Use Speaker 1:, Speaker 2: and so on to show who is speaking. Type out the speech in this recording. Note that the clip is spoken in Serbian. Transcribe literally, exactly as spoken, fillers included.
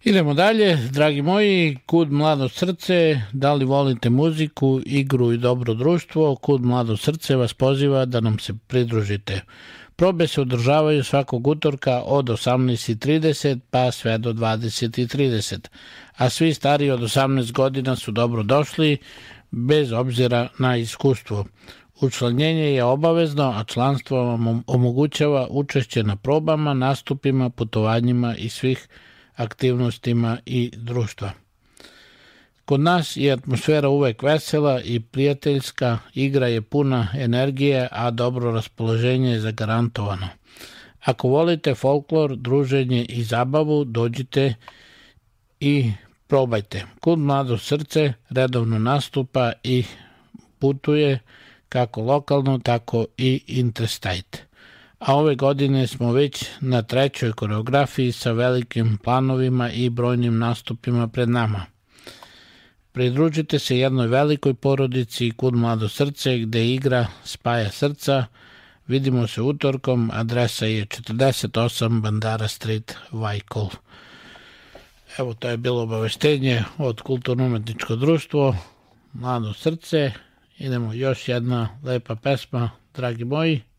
Speaker 1: Idemo dalje, dragi moji, Kud mlado srce, da li volite muziku, igru i dobro društvo, Kud mlado srce vas poziva da nam se pridružite. Probe se održavaju svakog utorka od osamnaest i trideset pa sve do dvadeset i trideset, a svi stariji od osamnaest godina su dobro došli bez obzira na iskustvo. Učlanjenje je obavezno, a članstvo vam omogućava učešće na probama, nastupima, putovanjima i svih aktivnostima i društva. Kod nas je atmosfera uvek vesela i prijateljska, igra je puna energije, a dobro raspoloženje je zagarantovano. Ako volite folklor, druženje i zabavu, dođite i probajte. Kud mlado srce redovno nastupa i putuje kako lokalno, tako i interstate. A ove godine smo već na trećoj koreografiji sa velikim planovima i brojnim nastupima pred nama. Pridružite se jednoj velikoj porodici Kud mlado srce gde igra spaja srca. Vidimo se utorkom, adresa je četrdeset osam Bandara Street, Vajkol. Evo, to je bilo obaveštenje od Kulturno-umetničko društvo Mlado srce. Idemo još jedna lepa pesma, dragi moji.